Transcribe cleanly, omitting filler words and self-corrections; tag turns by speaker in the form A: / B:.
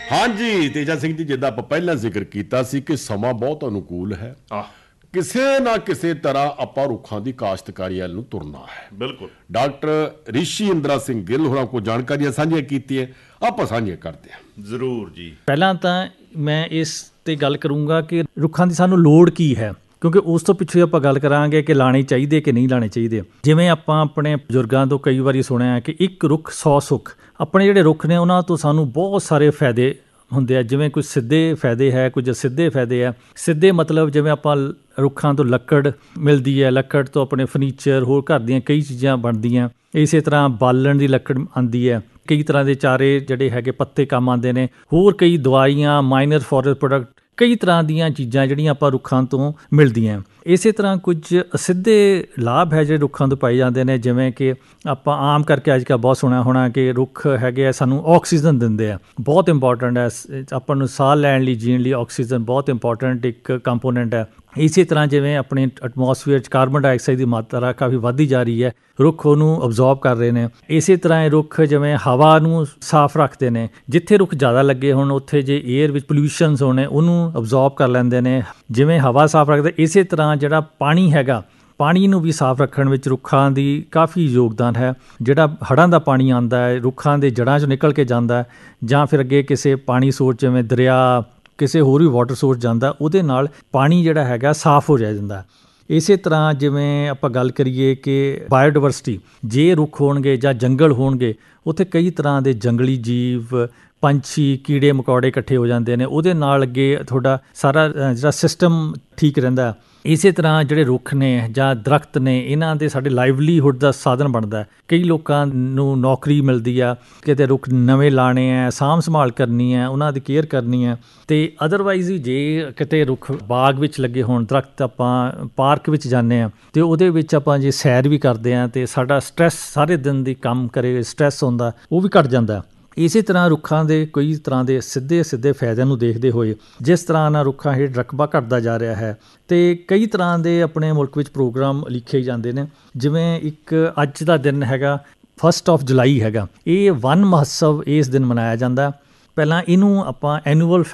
A: ਹਾਂਜੀ ਤੇਜਾ ਸਿੰਘ ਜੀ, ਜਿੱਦਾਂ ਆਪਾਂ ਪਹਿਲਾਂ ਜ਼ਿਕਰ ਕੀਤਾ ਸੀ ਕਿ ਸਮਾਂ ਬਹੁਤ ਅਨੁਕੂਲ ਹੈ। ਕਿਸੇ ਨਾ ਕਿਸੇ ਤਰ੍ਹਾਂ ਆਪਾਂ ਰੁੱਖਾਂ ਦੀ ਕਾਸ਼ਤਕਾਰੀ ਵੱਲ ਨੂੰ ਤੁਰਨਾ ਹੈ।
B: ਬਿਲਕੁਲ।
A: ਡਾਕਟਰ ਰਿਸ਼ੀ ਇੰਦਰਾ ਸਿੰਘ ਗਿੱਲ ਹੋਰਾਂ ਕੋਲ ਜਾਣਕਾਰੀਆਂ ਸਾਂਝੀਆਂ ਕੀਤੀਆਂ, ਆਪਾਂ ਸਾਂਝੀਆਂ ਕਰਦੇ ਹਾਂ।
B: ਜ਼ਰੂਰ ਜੀ।
C: ਪਹਿਲਾਂ ਤਾਂ ਮੈਂ ਇਸ ਤੇ ਗੱਲ ਕਰੂੰਗਾ ਕਿ ਰੁੱਖਾਂ ਦੀ ਸਾਨੂੰ ਲੋੜ ਕੀ ਹੈ, ਕਿਉਂਕਿ ਉਸ ਤੋਂ ਪਿੱਛੇ ਆਪਾਂ ਗੱਲ ਕਰਾਂਗੇ ਕਿ ਲਾਣੇ ਚਾਹੀਦੇ ਕਿ ਨਹੀਂ ਲਾਣੇ ਚਾਹੀਦੇ। ਜਿਵੇਂ ਆਪਾਂ ਆਪਣੇ ਬਜ਼ੁਰਗਾਂ ਤੋਂ ਕਈ ਵਾਰੀ ਸੁਣਿਆ ਕਿ ਇੱਕ ਰੁੱਖ 100 ਸੁੱਖ। ਆਪਣੇ ਜਿਹੜੇ ਰੁੱਖ ਨੇ ਉਹਨਾਂ ਤੋਂ ਸਾਨੂੰ ਬਹੁਤ ਸਾਰੇ ਫਾਇਦੇ ਹੁੰਦੇ ਆ, ਜਿਵੇਂ ਕੁਝ ਸਿੱਧੇ ਫਾਇਦੇ ਹੈ, ਕੁਝ ਅਸਿੱਧੇ ਫਾਇਦੇ ਆ। ਸਿੱਧੇ ਮਤਲਬ ਜਿਵੇਂ ਆਪਾਂ ਰੁੱਖਾਂ ਤੋਂ ਲੱਕੜ ਮਿਲਦੀ ਹੈ, ਲੱਕੜ ਤੋਂ ਆਪਣੇ ਫਰਨੀਚਰ ਹੋਰ ਘਰ ਦੀਆਂ ਕਈ ਚੀਜ਼ਾਂ ਬਣਦੀਆਂ। ਇਸੇ ਤਰ੍ਹਾਂ ਬਾਲਣ ਦੀ ਲੱਕੜ ਆਉਂਦੀ ਹੈ, ਕਈ ਤਰ੍ਹਾਂ ਦੇ ਚਾਰੇ ਜਿਹੜੇ ਹੈਗੇ ਪੱਤੇ ਕੰਮ ਆਉਂਦੇ ਨੇ, ਹੋਰ ਕਈ ਦਵਾਈਆਂ, ਮਾਈਨਰ ਫੋਰੈਸਟ ਪ੍ਰੋਡਕਟ, ਕਈ ਤਰ੍ਹਾਂ ਦੀਆਂ ਚੀਜ਼ਾਂ ਜਿਹੜੀਆਂ ਆਪਾਂ ਰੁੱਖਾਂ ਤੋਂ ਮਿਲਦੀਆਂ। ਇਸੇ ਤਰ੍ਹਾਂ ਕੁਝ ਅਸਿੱਧੇ ਲਾਭ ਹੈ ਜਿਹੜੇ ਰੁੱਖਾਂ ਤੋਂ ਪਾਏ ਜਾਂਦੇ ਨੇ, ਜਿਵੇਂ ਕਿ ਆਪਾਂ ਆਮ ਕਰਕੇ ਅੱਜ ਕੱਲ੍ਹ ਬਹੁਤ ਸੁਣਿਆ ਹੋਣਾ ਕਿ ਰੁੱਖ ਹੈਗੇ ਆ ਸਾਨੂੰ ਆਕਸੀਜਨ ਦਿੰਦੇ ਆ, ਬਹੁਤ ਇੰਪੋਰਟੈਂਟ ਹੈ ਆਪਾਂ ਨੂੰ ਸਾਹ ਲੈਣ ਲਈ, ਜੀਣ ਲਈ ਆਕਸੀਜਨ ਬਹੁਤ ਇੰਪੋਰਟੈਂਟ ਇੱਕ ਕੰਪੋਨੈਂਟ ਹੈ। ਇਸੇ ਤਰ੍ਹਾਂ ਜਿਵੇਂ ਆਪਣੇ ਐਟਮੋਸਫੀਅਰ 'ਚ ਕਾਰਬਨ ਡਾਈਆਕਸਾਈਡ ਦੀ ਮਾਤਰਾ ਕਾਫੀ ਵੱਧਦੀ ਜਾ ਰਹੀ ਹੈ, ਰੁੱਖ ਉਹਨੂੰ ਅਬਜ਼ੋਰਬ ਕਰ ਰਹੇ ਨੇ। ਇਸੇ ਤਰ੍ਹਾਂ ਇਹ ਰੁੱਖ ਜਿਵੇਂ ਹਵਾ ਨੂੰ ਸਾਫ਼ ਰੱਖਦੇ ਨੇ, ਜਿੱਥੇ ਰੁੱਖ ਜ਼ਿਆਦਾ ਲੱਗੇ ਹੋਣ ਉੱਥੇ ਜੇ ਏਅਰ ਵਿੱਚ ਪੋਲਿਊਸ਼ਨਸ ਹੋਣੇ ਉਹਨੂੰ ਅਬਜ਼ੋਰਬ ਕਰ ਲੈਂਦੇ ਨੇ, ਜਿਵੇਂ ਹਵਾ ਸਾਫ਼ ਰੱਖਦੇ। ਇਸੇ ਤਰ੍ਹਾਂ ਜਿਹੜਾ ਪਾਣੀ ਹੈਗਾ, ਪਾਣੀ ਨੂੰ ਵੀ ਸਾਫ਼ ਰੱਖਣ ਵਿੱਚ ਰੁੱਖਾਂ ਦੀ ਕਾਫੀ ਯੋਗਦਾਨ ਹੈ। ਜਿਹੜਾ ਹੜ੍ਹਾਂ ਦਾ ਪਾਣੀ ਆਉਂਦਾ ਹੈ ਰੁੱਖਾਂ ਦੇ ਜੜ੍ਹਾਂ 'ਚੋਂ ਨਿਕਲ ਕੇ ਜਾਂਦਾ, ਜਾਂ ਫਿਰ ਅੱਗੇ ਕਿਸੇ ਪਾਣੀ ਸੋਰਸ ਜਿਵੇਂ ਦਰਿਆ, ਕਿਸੇ ਹੋਰ ਵੀ ਵਾਟਰ ਸੋਰਸ ਜਾਂਦਾ, ਉਹਦੇ ਨਾਲ ਪਾਣੀ ਜਿਹੜਾ ਹੈਗਾ ਸਾਫ਼ ਹੋ ਜਾਂਦਾ। ਇਸੇ ਤਰ੍ਹਾਂ ਜਿਵੇਂ ਆਪਾਂ ਗੱਲ ਕਰੀਏ ਕਿ ਬਾਇਓਡਾਇਵਰਸਿਟੀ, ਜੇ ਰੁੱਖ ਹੋਣਗੇ ਜਾਂ ਜੰਗਲ ਹੋਣਗੇ ਉੱਥੇ ਕਈ ਤਰ੍ਹਾਂ ਦੇ ਜੰਗਲੀ ਜੀਵ, ਪੰਛੀ, ਕੀੜੇ ਮਕੌੜੇ ਇਕੱਠੇ ਹੋ ਜਾਂਦੇ ਨੇ, ਉਹਦੇ ਨਾਲ ਅੱਗੇ ਤੁਹਾਡਾ ਸਾਰਾ ਜਿਹੜਾ ਸਿਸਟਮ ਠੀਕ ਰਹਿੰਦਾ। ਇਸੇ ਤਰ੍ਹਾਂ ਜਿਹੜੇ ਰੁੱਖ ਨੇ ਜਾਂ ਦਰਖਤ ਨੇ, ਇਹਨਾਂ ਦੇ ਸਾਡੇ ਲਾਈਵਲੀਹੁੱਡ ਦਾ ਸਾਧਨ ਬਣਦਾ। ਕਈ ਲੋਕਾਂ ਨੂੰ ਨੌਕਰੀ ਮਿਲਦੀ ਆ, ਕਿਤੇ ਰੁੱਖ ਨਵੇਂ ਲਾਣੇ ਆ, ਸਾਂਭ ਸੰਭਾਲ ਕਰਨੀ ਹੈ, ਉਹਨਾਂ ਦੀ ਕੇਅਰ ਕਰਨੀ ਹੈ। ਅਤੇ ਅਦਰਵਾਈਜ਼ ਜੇ ਕਿਤੇ ਰੁੱਖ ਬਾਗ ਵਿੱਚ ਲੱਗੇ ਹੋਣ, ਦਰਖਤ ਆਪਾਂ ਪਾਰਕ ਵਿੱਚ ਜਾਂਦੇ ਹਾਂ ਅਤੇ ਉਹਦੇ ਵਿੱਚ ਆਪਾਂ ਜੇ ਸੈਰ ਵੀ ਕਰਦੇ ਹਾਂ ਅਤੇ ਸਾਡਾ ਸਟਰੈਸ, ਸਾਰੇ ਦਿਨ ਦੀ ਕੰਮ ਕਰੇ ਸਟਰੈਸ ਹੁੰਦਾ, ਉਹ ਵੀ ਘੱਟ ਜਾਂਦਾ। ਇਸੇ ਤਰ੍ਹਾਂ ਰੁੱਖਾਂ ਦੇ ਕਈ ਤਰ੍ਹਾਂ ਦੇ ਸਿੱਧੇ ਫਾਇਦਿਆਂ ਨੂੰ ਦੇਖਦੇ ਹੋਏ ਜਿਸ ਤਰ੍ਹਾਂ ਨਾਲ ਰੁੱਖਾਂ ਹੇਠ ਰਕਬਾ ਘਟਦਾ ਜਾ ਰਿਹਾ ਹੈ ਅਤੇ ਕਈ ਤਰ੍ਹਾਂ ਦੇ ਆਪਣੇ ਮੁਲਕ ਵਿੱਚ ਪ੍ਰੋਗਰਾਮ ਲਿਖੇ ਜਾਂਦੇ ਨੇ। ਜਿਵੇਂ ਇੱਕ ਅੱਜ ਦਾ ਦਿਨ ਹੈਗਾ 1 ਜੁਲਾਈ ਹੈਗਾ, ਇਹ ਵਨ ਮਹੋਤਸਵ ਇਸ ਦਿਨ ਮਨਾਇਆ ਜਾਂਦਾ। ਪਹਿਲਾਂ ਇਹਨੂੰ ਆਪਾਂ ਐਨੂਅਲ